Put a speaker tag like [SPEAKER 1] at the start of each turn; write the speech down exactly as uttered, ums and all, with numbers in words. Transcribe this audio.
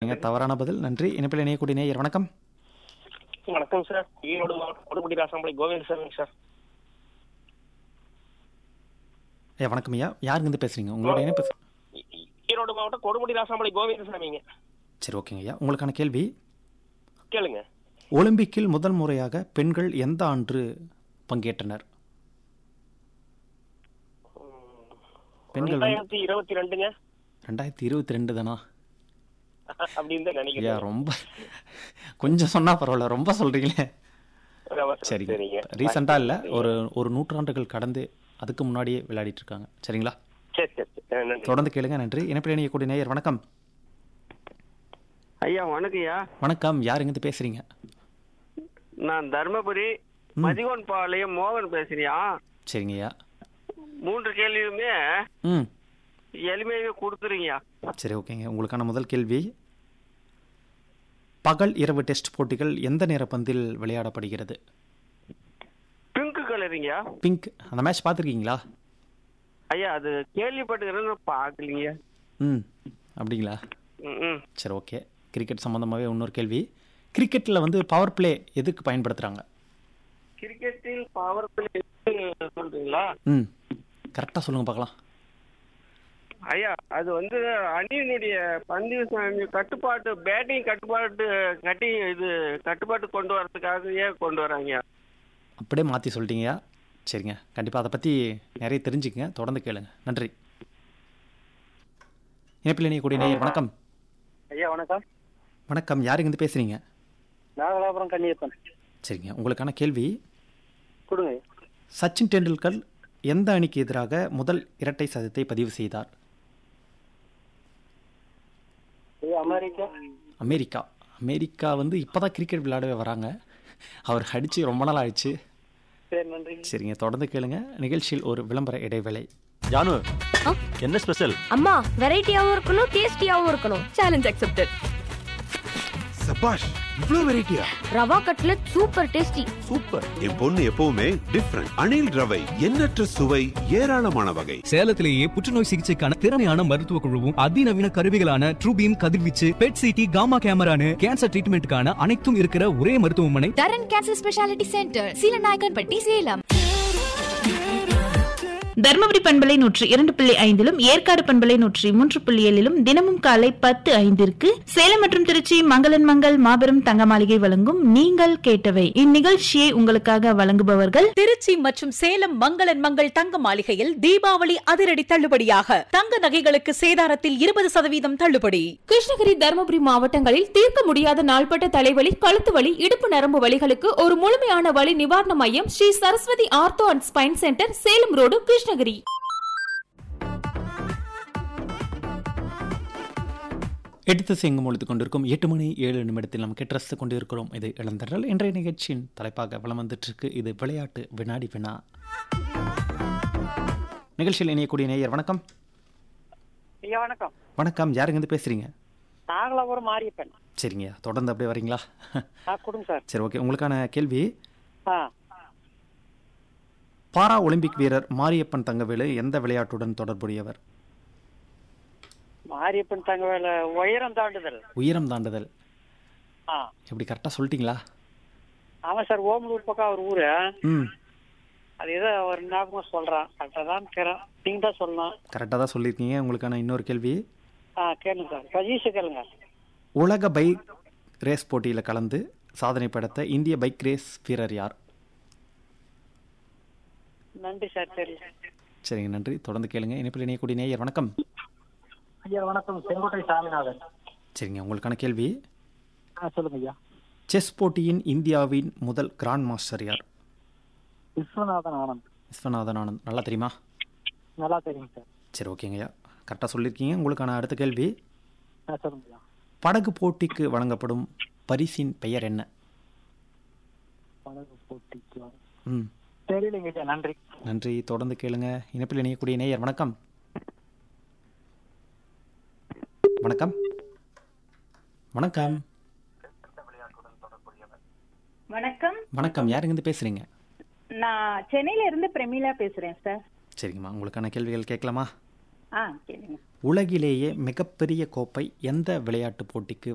[SPEAKER 1] சரிங்க, தவறான பதில். நன்றி. இணைப்பில் இணையக்கூடிய நேயர் வணக்கம்.
[SPEAKER 2] வணக்கம் சார். ஈரோடு மாவட்டம் கொடுமுடி ராசாமலை கோவிந்த் சார் சார்.
[SPEAKER 1] ஐயா வணக்கம் ஐயா. யாருங்க இருந்து பேசுறீங்க? உங்களோட இணைப்பு.
[SPEAKER 2] ஈரோடு மாவட்டம் கொடுமுடி ராசாமலை கோவிந்த் சாமிங்க.
[SPEAKER 1] சரி, ஓகேங்க ஐயா. உங்களுக்கான கேள்வி
[SPEAKER 2] கேளுங்க.
[SPEAKER 1] ஒலிம்பிக்கில் முதல் முறையாக பெண்கள் எந்த ஆண்டு பங்கேற்றனர்? பெண்கள்
[SPEAKER 2] ரெண்டாயிரத்தி இருபத்தி ரெண்டுங்க.
[SPEAKER 1] ரெண்டாயிரத்தி இருபத்தி ரெண்டு தானா?
[SPEAKER 2] அப்படின்னு தான்
[SPEAKER 1] ஐயா
[SPEAKER 2] நினைக்கிறேன்.
[SPEAKER 1] ரொம்ப கொஞ்சம் சொன்னா பரவாயில்ல, ரொம்ப சொல்றீங்களே. சரிங்க,
[SPEAKER 2] சரிங்க.
[SPEAKER 1] ரீசெண்டா இல்ல, ஒரு ஒரு நூற்றாண்டுகள் கடந்து அதுக்கு முன்னாடியே விளையாடிட்டு இருக்காங்க. சரிங்களா?
[SPEAKER 2] சரி சரி சரி. நன்றி.
[SPEAKER 1] தொடர்ந்து கேளுங்க. நன்றி. இணைப்பில் இணையக்கூடிய நேயர் வணக்கம்.
[SPEAKER 3] ஐயா வணக்கம்யா.
[SPEAKER 1] வணக்கம். யாருங்க இருந்து பேசுறீங்க?
[SPEAKER 3] நான் தர்மபுரி மதிகோன் பாளையம் மோகன் பேசுறியா.
[SPEAKER 1] சரிங்க ஐயா.
[SPEAKER 3] மூன்று கேள்வியுமே
[SPEAKER 1] ம்
[SPEAKER 3] எளிமையாவே கொடுத்துருங்கய்யா.
[SPEAKER 1] சரி, ஓகேங்க. உங்களுக்கான முதல் கேள்வி, பகல் இரவு டெஸ்ட் போட்டிகள் எந்த நேர பந்தில் விளையாடப்படுகிறது?
[SPEAKER 3] பிங்க் கலருங்கய்யா.
[SPEAKER 1] பிங்க். அந்த மேட்ச் பார்த்துருக்கீங்களா?
[SPEAKER 3] ஐயா அது கேள்விப்பட்டுக்கிறேன், பார்க்கலீங்க.
[SPEAKER 1] ம் அப்படிங்களா?
[SPEAKER 3] ம்
[SPEAKER 1] சரி, ஓகே. கிரிக்கெட் சம்மந்தமாகவே இன்னொரு கேள்வி, கிரிக்கெட்டில் வந்து பவர் பிளே எதுக்கு பயன்படுத்துகிறாங்க?
[SPEAKER 3] கிரிக்கெட்டில் பவர் பிளே சொல்றீங்களா?
[SPEAKER 1] ம் கரெக்டாக சொல்லுங்கள் பார்க்கலாம்.
[SPEAKER 3] ஐயா அது வந்து அணியினுடைய பந்து கட்டுப்பாட்டு, பேட்டிங் கட்டுப்பாட்டு கட்டி இது கட்டுப்பாட்டு கொண்டு வரதுக்காகவே கொண்டு வராங்க.
[SPEAKER 1] அப்படியே மாற்றி சொல்லிட்டீங்கய்யா. சரிங்க, கண்டிப்பாக அதை பற்றி நிறைய தெரிஞ்சுக்கங்க. தொடர்ந்து கேளுங்க. நன்றி. இணைப்பில் இணையக்கூடிய நேயர் வணக்கம்.
[SPEAKER 4] ஐயா வணக்கம்.
[SPEAKER 1] வணக்கம். யாருங்க இருந்து பேசுகிறீங்க?
[SPEAKER 4] நாகலாபுரம் கன்னியப்பன்.
[SPEAKER 1] சரிங்க, உங்களுக்கான கேள்வி,
[SPEAKER 4] கொடுங்க.
[SPEAKER 1] சச்சின் டெண்டுல்கர் எந்த அணிக்கு எதிராக முதல் இரட்டை சதத்தை பதிவு செய்தார்?
[SPEAKER 4] ஐயா அமெரிக்கா.
[SPEAKER 1] அமெரிக்கா. அமெரிக்கா வந்து இப்போ தான் கிரிக்கெட் விளையாடவே வராங்க. அவர் அடித்து ரொம்ப நாள் ஆயிடுச்சு.
[SPEAKER 4] சரி, நன்றி.
[SPEAKER 1] சரிங்க, தொடர்ந்து கேளுங்க. நிகழ்ச்சியில் ஒரு விளம்பர இடைவேளை.
[SPEAKER 5] ஜானு, என்ன ஸ்பெஷல்?
[SPEAKER 6] அம்மா வெரைட்டியாவும் இருக்கணும், டேஸ்டியாவும் இருக்கணும். Challenge accepted.
[SPEAKER 7] சபாஷ், இவ்ளோ வெரைட்டியா?
[SPEAKER 6] Rava cutlet super tasty.
[SPEAKER 7] Super. என் பொண்ணு எப்பவுமே டிஃபரண்ட். அணில் ரவை, எண்ணற்ற சுவை, ஏராளமான வகை.
[SPEAKER 8] சேலத்திலேயே புற்றுநோய் சிகிச்சைக்கான திறமையான மருத்துவ குழுவும் அதிநவீன கருவிகளான ட்ரூபீம் கதிர்வீச்சு, பெட் சிடி, காமா கேமரானு கேன்சர் ட்ரீட்மெண்ட்டுக்கான அனைத்தும் இருக்கிற ஒரே மருத்துவமனை
[SPEAKER 6] தரன் cancer speciality centre, Seelanaickenpatti, Salem.
[SPEAKER 9] Dharmapuri பண்பலை நூற்றி இரண்டு புள்ளி ஐந்திலும் ஏற்காடு பண்பலை நூற்றி மூன்று புள்ளி ஏழிலும் தினமும் காலை பத்து ஐந்திற்கு சேலம் மற்றும் திருச்சி மங்களன் மங்கள் மாபெரும் தங்க மாளிகை வழங்கும் நீங்கள் கேட்டவை. இந்நிகழ்ச்சியை உங்களுக்காக வழங்குபவர்கள்
[SPEAKER 10] திருச்சி மற்றும் சேலம் மங்களன் மங்கள் தங்க மாளிகையில் தீபாவளி அதிரடி தள்ளுபடியாக தங்க நகைகளுக்கு சேதாரத்தில் இருபது சதவீதம் தள்ளுபடி.
[SPEAKER 11] கிருஷ்ணகிரி தர்மபுரி மாவட்டங்களில் தீர்க்க முடியாத நாள்பட்ட தலைவலி, கழுத்து வலி, இடுப்பு நரம்பு வலிகளுக்கு ஒரு முழுமையான வலி நிவாரண மையம் Sri Saraswati ortho and spine centre, Salem road, Krishnagiri.
[SPEAKER 1] எடுத்து செய்யும் பொழுது கொண்டிருக்கும் எட்டு மணி ஏழு நிமிடத்தில் நாம் கெட்டரசு கொண்டிருக்கிறோம். இது இளந்தரல். இன்றைய நிகழ்ச்சியின் தலைப்பாக வலம் வந்துட்டு இருக்கு. இது விளையாட்டு வினாடி வினா. நிகழ்ச்சியில் இணையக்கூடிய நேயர் வணக்கம்.
[SPEAKER 4] ஐயா வணக்கம்.
[SPEAKER 1] வணக்கம். யாருங்க இருந்து பேசுறீங்க?
[SPEAKER 4] நாகலாபுரம் மாரியப்பன்.
[SPEAKER 1] சரிங்க, தொடர்ந்து அப்படியே வரீங்களா?
[SPEAKER 4] கொடுங்க சார்.
[SPEAKER 1] சரி, ஓகே. உங்களுக்கான கேள்வி,
[SPEAKER 4] ஆ
[SPEAKER 1] பாரா ஒலிம்பிக் வீரர் மாரியப்பன் தங்கவேலு எந்த விளையாட்டுடன் தொடர்புடையவர்?
[SPEAKER 4] மாரியப்பன் தங்கவேலு உயரம் தாண்டுதல்.
[SPEAKER 1] உயரம் தாண்டுதல்.
[SPEAKER 4] ஆ
[SPEAKER 1] எப்படி கரெக்டாக சொல்லிட்டீங்களா?
[SPEAKER 4] ஆமா சார், ஓமலூர் பக்கம் அவர் ஊரு.
[SPEAKER 1] ம்
[SPEAKER 4] அது ஏதோ ஒரு ஞாபகம் சொல்றான். கரெக்டாக தான் இருக்கிறேன். நீங்க தான் சொல்லணும்.
[SPEAKER 1] கரெக்டாக தான் சொல்லியிருக்கீங்க. உங்களுக்கான இன்னொரு கேள்வி,
[SPEAKER 4] ஆ கேளுங்க சார். சஜீஷ் கேளுங்க.
[SPEAKER 1] உலக பைக் ரேஸ் போட்டியில் கலந்து சாதனை படைத்த இந்திய பைக் ரேஸ் வீரர் யார்?
[SPEAKER 4] நன்றி சார். சரி
[SPEAKER 1] சரிங்க, நன்றி. தொடர்ந்து கேளுங்க. இணைப்பில் இணையக்கூடிய நேயர் வணக்கம்.
[SPEAKER 4] ஐயா வணக்கம். செங்கோட்டை சாமிநாதன்.
[SPEAKER 1] சரிங்க, உங்களுக்கான கேள்வி,
[SPEAKER 4] சொல்லுங்க ஐயா.
[SPEAKER 1] செஸ் போட்டியின் இந்தியாவின் முதல் கிராண்ட் மாஸ்டர் யார்?
[SPEAKER 4] விஸ்வநாதன் ஆனந்த்.
[SPEAKER 1] விஸ்வநாதன் ஆனந்த். நல்லா தெரியுமா?
[SPEAKER 4] நல்லா தெரியும் சார்.
[SPEAKER 1] சரி, ஓகேங்க ஐயா, கரெக்டாக சொல்லியிருக்கீங்க. உங்களுக்கான அடுத்த கேள்வி,
[SPEAKER 4] சொல்லுங்க ஐயா.
[SPEAKER 1] படகு போட்டிக்கு வழங்கப்படும் பரிசின் பெயர் என்ன?
[SPEAKER 4] படகு போட்டிக்கு
[SPEAKER 1] ம்
[SPEAKER 4] தெரியலைங்க ஐயா. நன்றி.
[SPEAKER 1] நன்றி. தொடர்ந்து கேளுங்க. இணைப்பில் இணையக்கூடிய நேயர் வணக்கம். வணக்கம். வணக்கம்.
[SPEAKER 12] வணக்கம்.
[SPEAKER 1] வணக்கம். யாருங்க இருந்து பேசுறீங்க?
[SPEAKER 12] நான் சென்னையில இருந்து பிரமிளா பேசுறேன் சார்.
[SPEAKER 1] சரிங்கம்மா, உங்களுக்கான கேள்விகள் கேட்கலாமா?
[SPEAKER 12] ஆ கேளுங்க.
[SPEAKER 1] உலகிலேயே மிகப்பெரிய கோப்பை எந்த விளையாட்டு போட்டிக்கு